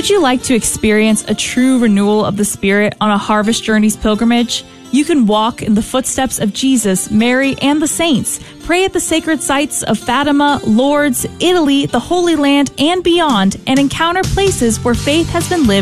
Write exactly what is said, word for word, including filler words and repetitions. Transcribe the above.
Would you like to experience a true renewal of the Spirit on a Harvest Journeys pilgrimage? You can walk in the footsteps of Jesus, Mary, and the saints. Pray at the sacred sites of Fatima, Lourdes, Italy, the Holy Land, and beyond, and encounter places where faith has been lived